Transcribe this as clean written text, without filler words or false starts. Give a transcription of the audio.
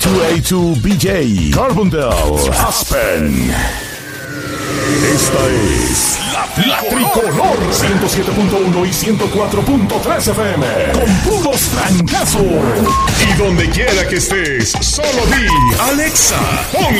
2A2BJ, Carbondale, Aspen. Esta es la Tricolor 107.1 y 104.3 FM. Con puros trancazos. Y donde quiera que estés, solo di Alexa, pon